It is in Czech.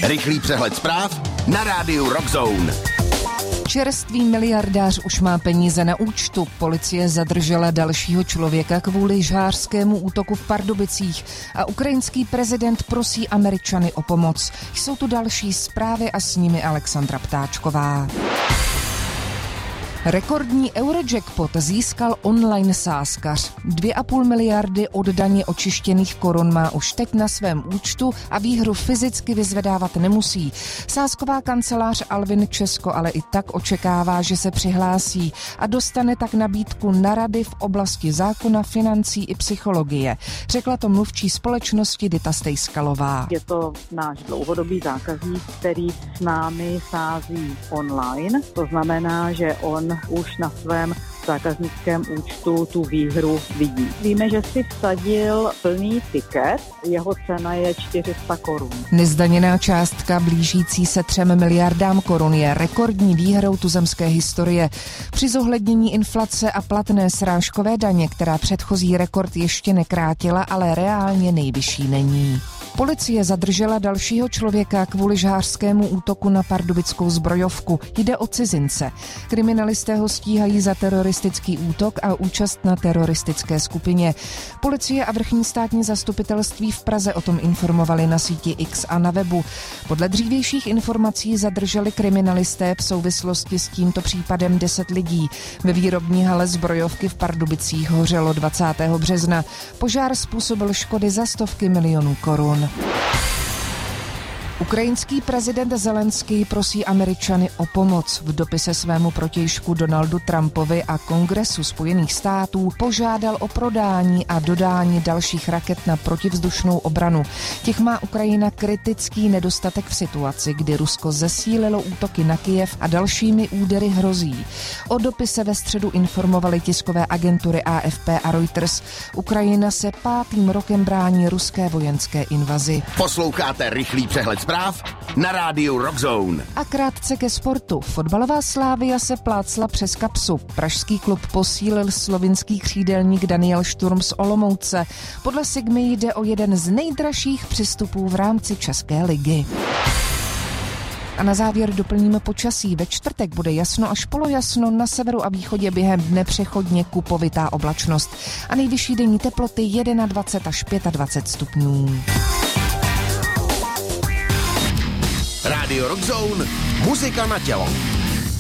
Rychlý přehled zpráv na rádiu Rock Zone. Čerstvý miliardář už má peníze na účtu. Policie zadržela dalšího člověka kvůli žhářskému útoku v Pardubicích a ukrajinský prezident prosí Američany o pomoc. Jsou tu další zprávy a s nimi Alexandra Ptáčková. Rekordní Eurojackpot získal online sázkař. 2,5 miliardy od daně očištěných korun má už teď na svém účtu a výhru fyzicky vyzvedávat nemusí. Sázková kancelář Alvin Česko ale i tak očekává, že se přihlásí a dostane tak nabídku na rady v oblasti zákona, financí i psychologie. Řekla to mluvčí společnosti Dita Stejskalová. Je to náš dlouhodobý zákazník, který s námi sází online. To znamená, že on už na svém zákaznickém účtu tu výhru vidí. Víme, že si vsadil plný tiket, jeho cena je 400 korun. Nezdaněná částka blížící se 3 miliardám korun je rekordní výhrou tuzemské historie. Při zohlednění inflace a platné srážkové daně, která předchozí rekord ještě nekrátila, ale reálně nejvyšší není. Policie zadržela dalšího člověka kvůli žhářskému útoku na pardubickou zbrojovku. Jde o cizince. Kriminalisté ho stíhají za teroristický útok a účast na teroristické skupině. Policie a vrchní státní zastupitelství v Praze o tom informovali na síti X a na webu. Podle dřívějších informací zadrželi kriminalisté v souvislosti s tímto případem 10 lidí. Ve výrobní hale zbrojovky v Pardubicích hořelo 20. března. Požár způsobil škody za stovky milionů korun. Ukrajinský prezident Zelenský prosí Američany o pomoc. V dopise svému protějšku Donaldu Trumpovi a Kongresu Spojených států požádal o prodání a dodání dalších raket na protivzdušnou obranu. Těch má Ukrajina kritický nedostatek v situaci, kdy Rusko zesílilo útoky na Kyjev a dalšími údery hrozí. O dopise ve středu informovaly tiskové agentury AFP a Reuters. Ukrajina se 5. rokem brání ruské vojenské invazi. Posloucháte rychlý přehled zpráv na rádiu Rock Zone. A krátce ke sportu. Fotbalová Slavia se plácla přes kapsu. Pražský klub posílil slovinský křídelník Daniel Šturm z Olomouce. Podle Sigmy jde o jeden z nejdražších přestupů v rámci České ligy. A na závěr doplníme počasí. Ve čtvrtek bude jasno až polojasno, na severu a východě během dne přechodně kupovitá oblačnost. A nejvyšší denní teploty 21 až 25 stupňů. Rádio Rock Zone, muzika na tělo.